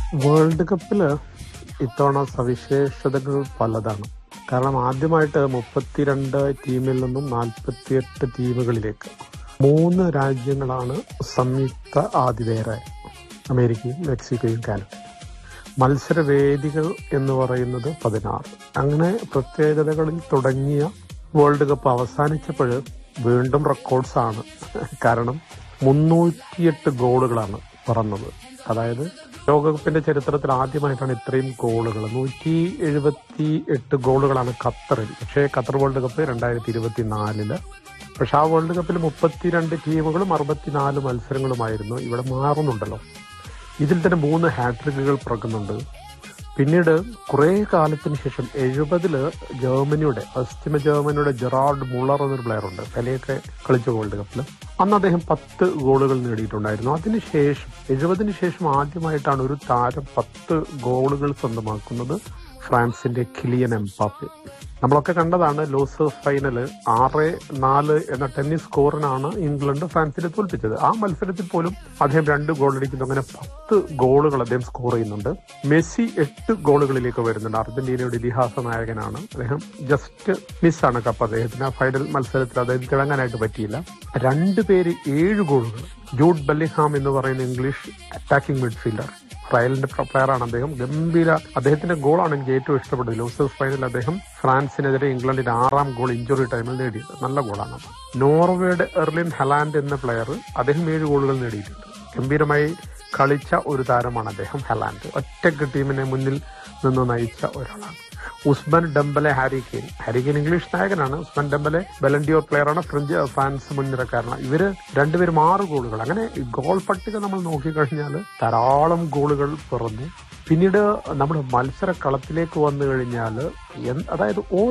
World കപ്പില് ഇത്തവണ സവിശേഷതകൾ പലതാണ്. കാരണം ആദ്യമായിട്ട് 32 ടീമിൽ നിന്നും 48 ടീമുകളിലേക്ക് 3 രാജ്യങ്ങളാണ് സംയുക്ത ആതിഥേയരായത്. അമേരിക്കയും മെക്സിക്കോയും കാനഡയും. മത്സരവേദികൾ എന്ന് പറയുന്നത് 16. അങ്ങനെ പ്രത്യേകതകളിൽ തുടങ്ങിയ വേൾഡ് കപ്പ് അവസാനിച്ചപ്പോൾ വീണ്ടും റെക്കോർഡ്സാണ്. കാരണം 308 ഗോളുകളാണ് പറന്നത്. അതായത് ലോകകപ്പിന്റെ ചരിത്രത്തിൽ ആദ്യമായിട്ടാണ് ഇത്രയും ഗോളുകൾ. 178 ഗോളുകളാണ് ഖത്തറിൽ. പക്ഷേ ഖത്തർ വേൾഡ് കപ്പ് 2024. പക്ഷെ ആ വേൾഡ് കപ്പിൽ 32 ടീമുകളും 64 മത്സരങ്ങളുമായിരുന്നു. ഇവിടെ മാറുന്നുണ്ടല്ലോ. ഇതിൽ തന്നെ 3 ഹാട്രിക്കുകൾ പിറക്കുന്നുണ്ട്. പിന്നീട് കുറെ കാലത്തിന് ശേഷം 70 ജർമ്മനിയുടെ പശ്ചിമ ജർമ്മനിയുടെ ജെറാർഡ് മുള്ളർ എന്നൊരു പ്ലെയർ ഉണ്ട്, പെലെയൊക്കെ കളിച്ച വേൾഡ് കപ്പിൽ. അന്ന് അദ്ദേഹം 10 ഗോളുകൾ നേടിയിട്ടുണ്ടായിരുന്നു. അതിനുശേഷം 70 ശേഷം ആദ്യമായിട്ടാണ് ഒരു താരം 10 ഗോളുകൾ സ്വന്തമാക്കുന്നത്. ഫ്രാൻസിന്റെ കിലിയൻ എംബാപ്പെ. നമ്മളൊക്കെ കണ്ടതാണ് ലോസേഴ്സ് ഫൈനല് 6-4 എന്ന ടെന്നീസ് സ്കോറിനാണ് ഇംഗ്ലണ്ട് ഫ്രാൻസിനെ തോൽപ്പിച്ചത്. ആ മത്സരത്തിൽ പോലും അദ്ദേഹം 2 ഗോൾ അടിക്കുന്നു. അങ്ങനെ 10 ഗോളുകൾ അദ്ദേഹം സ്കോർ ചെയ്യുന്നുണ്ട്. മെസ്സി 8 ഗോളുകളിലേക്ക് വരുന്നുണ്ട്. അർജന്റീനയുടെ ഇതിഹാസ നായകനാണ് അദ്ദേഹം. ജസ്റ്റ് മിസ്സാണ് കപ്പ് അദ്ദേഹത്തിന്. ആ ഫൈനൽ മത്സരത്തിൽ അദ്ദേഹം തിളങ്ങാനായിട്ട് പറ്റിയില്ല. 2 പേര് 7 ഗോളുകൾ. ജൂഡ് ബെല്ലിംഗ്ഹാം എന്ന് പറയുന്ന ഇംഗ്ലീഷ് അറ്റാക്കിംഗ് മിഡ്ഫീൽഡർ, റയലിന്റെ പ്ലെയറാണ് അദ്ദേഹം. ഗംഭീര അദ്ദേഹത്തിന്റെ ഗോളാണ് എനിക്ക് ഏറ്റവും ഇഷ്ടപ്പെട്ടത്. ലോസേഴ്സ് ഫൈനലിൽ അദ്ദേഹം ഫ്രാൻസിനെതിരെ ഇംഗ്ലണ്ടിന്റെ 6ാം ഗോൾ ഇഞ്ചുറി ടൈമിൽ നേടിയത്. നല്ല ഗോളാണ്. നോർവേയുടെ എർലിൻ ഹലാൻഡ് എന്ന പ്ലെയർ, അദ്ദേഹം 7 ഗോളുകൾ നേടിയിട്ടുണ്ട്. ഗംഭീരമായി കളിച്ച ഒരു താരമാണ് അദ്ദേഹം ഹലാൻഡ്. ഒറ്റയ്ക്ക് ടീമിനെ മുന്നിൽ നിന്ന് നയിച്ച ഒരാളാണ്. ഉസ്മാൻ ഡെംബലെ, ഹാരിക്കെയിൻ ഇംഗ്ലീഷ് നായകനാണ്. ഉസ്മാൻ ഡെംബലെ ബലൻഡിയോർ പ്ലെയറാണ്. ഫ്രാൻസ് മുൻനിരക്കാരനാണ്. ഇവര് 2 പേരും 6 ഗോളുകൾ. അങ്ങനെ ഗോൾ പട്ടിക നമ്മൾ നോക്കിക്കഴിഞ്ഞാൽ ധാരാളം ഗോളുകൾ പിറന്നു. പിന്നീട് നമ്മുടെ മത്സര കളത്തിലേക്ക് വന്നു കഴിഞ്ഞാൽ അതായത്